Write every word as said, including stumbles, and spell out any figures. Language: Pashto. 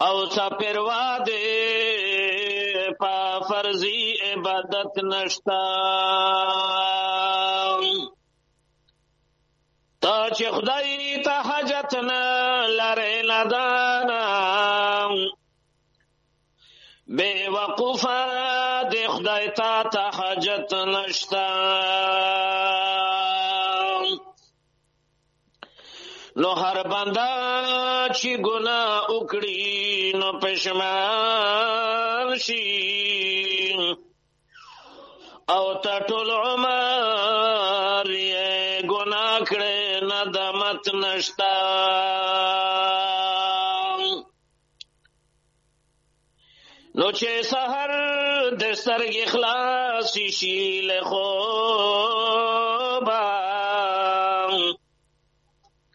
او څپروا دې په فرضي عبادت نشتا تا چې خدای ته حاجت نه لرې ندانا بے وقوفه دې خدای ته ته حاجت نشتا نو هر بنده چې ګناه وکړي نو پښیمان شي او ته ټول عمر یې ګناه کړې ندامت نشتا نو چې سحر د سترګې خلاص شي له خوبه